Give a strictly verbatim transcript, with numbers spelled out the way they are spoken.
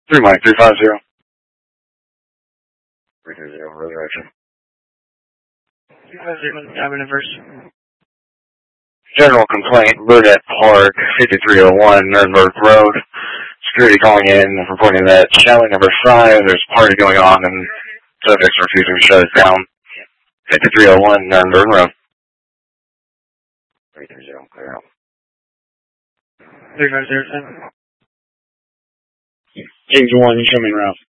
Three Mike, three five zero. Three two zero, resurrection. Three five zero, Diamond Inverse. General complaint, Burdett Park, fifty-three oh one, Nuremberg Road. Security calling in, reporting that chalet number five, there's a party going on and subjects are refusing to shut it down. fifty-three oh one, Nuremberg Road. three three zero, clear out. three five zero, seven. James one, show me route.